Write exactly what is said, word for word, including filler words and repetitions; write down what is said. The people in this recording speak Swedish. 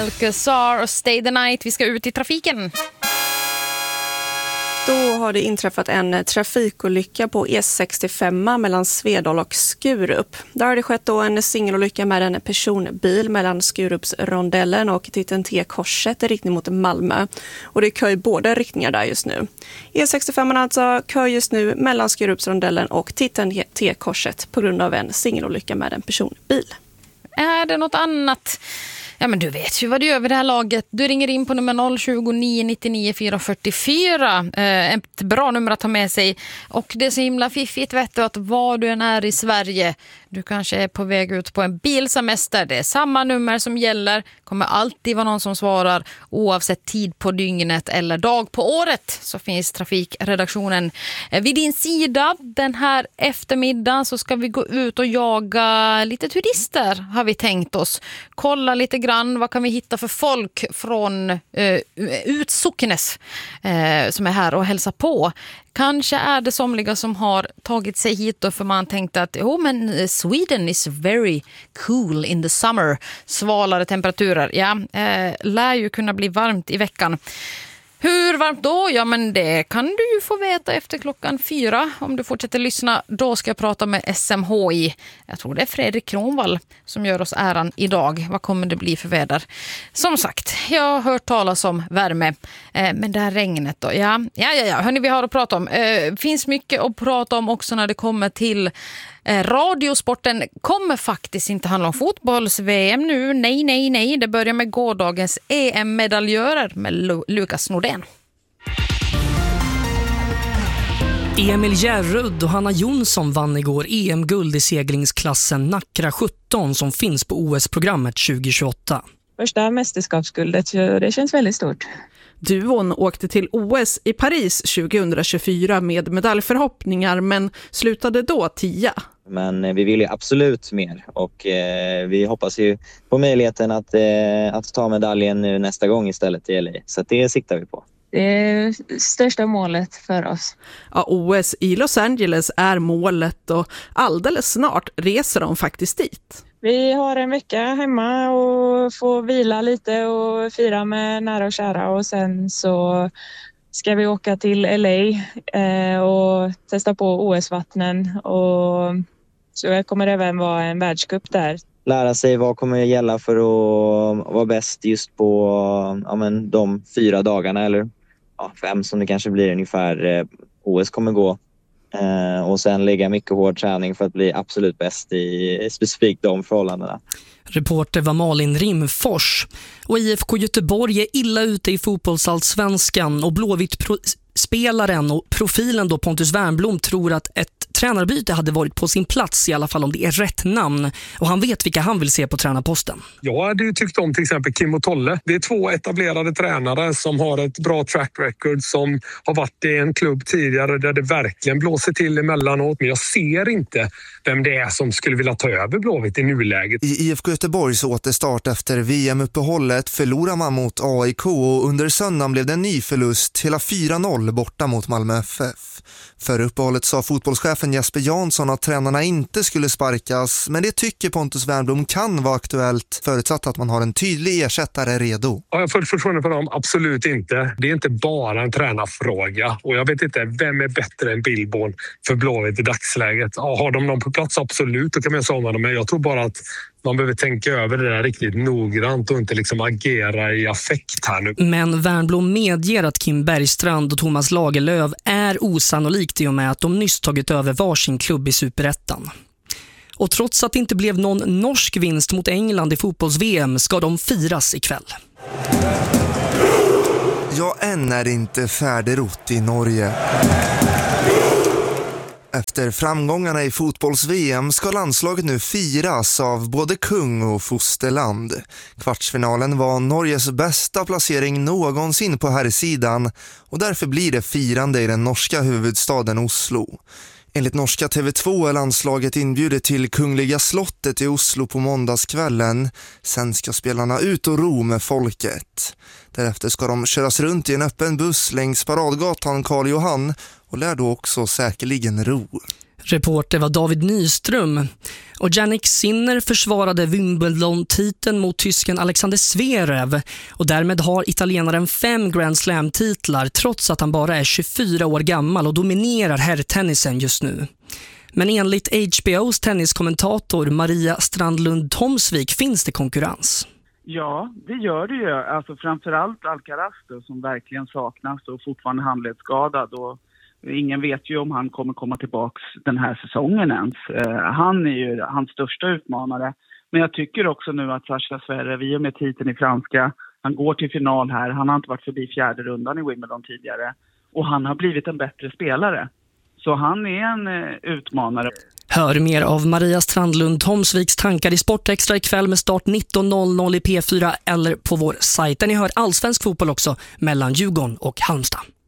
Alcazar och Stay the Night. Vi ska ut i trafiken. Då har det inträffat en trafikolycka på E sextiofem mellan Svedal och Skurup. Där har det skett då en singelolycka med en personbil mellan Skurupsrondellen och Titten T-korset i riktning mot Malmö. Och det är kö i båda riktningar där just nu. E sextiofem är alltså kö just nu mellan Skurupsrondellen och Titten T-korset på grund av en singelolycka med en personbil. Är det något annat? Ja, men du vet ju vad du gör vid det här laget. Du ringer in på nummer noll två nio nio nio fyra fyra fyra. Eh, ett bra nummer att ta med sig. Och det är så himla fiffigt, vet du, att var du än är i Sverige, du kanske är på väg ut på en bilsemester. Det är samma nummer som gäller. Kommer alltid vara någon som svarar oavsett tid på dygnet eller dag på året. Så finns trafikredaktionen vid din sida. Den här eftermiddagen så ska vi gå ut och jaga lite turister, har vi tänkt oss. Kolla lite grann. Vad kan vi hitta för folk från eh, Utsocknes eh, som är här och hälsar på? Kanske är det somliga som har tagit sig hit då för man tänkte att oh, men Sweden is very cool in the summer. Svalare temperaturer. Ja, eh, lär ju kunna bli varmt i veckan. Hur varmt då? Ja, men det kan du ju få veta efter klockan fyra. Om du fortsätter lyssna, då ska jag prata med S M H I. Jag tror det är Fredrik Kronvall som gör oss äran idag. Vad kommer det bli för väder? Som sagt, jag har hört talas om värme. Eh, men det här regnet då? Ja, ja, ja. ja. Hörrni, vi har att prata om. Eh, finns mycket att prata om också när det kommer till Eh, radiosporten. Kommer faktiskt inte handla om fotbolls-V M nu. Nej, nej, nej. Det börjar med gårdagens E M-medaljörer med Lu- Lukas Nordén. Emil Järrud och Hanna Jonsson vann igår E M-guld i seglingsklassen Nackra sjutton som finns på O S-programmet tjugo tjugoåtta. Första mästerskapsguldet, så det känns väldigt stort. Duon åkte till O S i Paris tjugohundratjugofyra med medaljförhoppningar men slutade då tia. Men vi vill ju absolut mer och eh, vi hoppas ju på möjligheten att, eh, att ta medaljen nu nästa gång istället i L A. Så det siktar vi på. Det är största målet för oss. Ja, O S i Los Angeles är målet och alldeles snart reser de faktiskt dit. Vi har en vecka hemma och får vila lite och fira med nära och kära. Och sen så ska vi åka till L A eh, och testa på O S-vattnen. Och så det kommer även vara en världscup där. Lära sig vad kommer att gälla för att vara bäst just på ja, men de fyra dagarna eller ja, fem som det kanske blir ungefär. Eh, O S kommer gå. Uh, och sen lägga mycket hård träning för att bli absolut bäst i specifikt de förhållandena. Reporter var Malin Rimfors. Och I F K Göteborg är illa ute i fotbollsallsvenskan och Blåvitt-spelaren och profilen då Pontus Wernbloom tror att ett tränarbyte hade varit på sin plats, i alla fall om det är rätt namn. Och han vet vilka han vill se på tränarposten. Jag hade ju tyckt om till exempel Kim och Tolle. Det är två etablerade tränare som har ett bra track record, som har varit i en klubb tidigare där det verkligen blåser till emellanåt. Men jag ser inte vem det är som skulle vilja ta över Blåvitt i nuläget. I I F K Göteborgs återstart efter V M-uppehållet förlorar man mot A I K och under söndagen blev det en ny förlust, hela fyra noll borta mot Malmö F F. För uppehållet sa fotbollschefen Jesper Jansson att tränarna inte skulle sparkas, men det tycker Pontus Wernbloom kan vara aktuellt förutsatt att man har en tydlig ersättare redo. Ja, jag får förtroende för dem, absolut inte. Det är inte bara en tränarfråga och jag vet inte vem är bättre än Billborn för Blåvitt i dagsläget. Ja, har de någon på plats, absolut, då kan man säga dem, men jag tror bara att man behöver tänka över det där riktigt noggrant och inte liksom agera i affekt här nu. Men Wernbloom medger att Kim Bergstrand och Thomas Lagerlöf är osannolikt i och med att de nyss tagit över varsin klubb i Superettan. Och trots att det inte blev någon norsk vinst mot England i fotbolls-V M ska de firas ikväll. Ja, än är inte färdigrott i Norge. Efter framgångarna i fotbolls-V M ska landslaget nu firas av både kung och fosterland. Kvartsfinalen var Norges bästa placering någonsin på herrsidan och därför blir det firande i den norska huvudstaden Oslo. Enligt norska T V två är landslaget inbjudet till Kungliga slottet i Oslo på måndagskvällen. Sen ska spelarna ut och ro med folket. Därefter ska de köras runt i en öppen buss längs paradgatan Karl Johan och lär då också säkerligen ro. Reporter var David Nyström. Och Jannik Sinner försvarade Wimbledon-titeln mot tysken Alexander Zverev. Och därmed har italienaren fem Grand Slam-titlar trots att han bara är tjugofyra år gammal och dominerar herrtennisen just nu. Men enligt H B O:s tenniskommentator Maria Strandlund Tomsvik finns det konkurrens. Ja, det gör det ju. Alltså framförallt Alcaraz då, som verkligen saknas och fortfarande handledsskadad. Och ingen vet ju om han kommer komma tillbaka den här säsongen ens. Eh, han är ju hans största utmanare. Men jag tycker också nu att Sascha Zverev, i och med titeln i franska, han går till final här. Han har inte varit förbi fjärde rundan i Wimbledon tidigare. Och han har blivit en bättre spelare. Så han är en eh, utmanare. Hör mer av Maria Strandlund Tomsviks tankar i Sportextra ikväll med start nitton noll noll i P fyra eller på vår sajt där ni hör allsvensk fotboll också mellan Djurgården och Halmstad.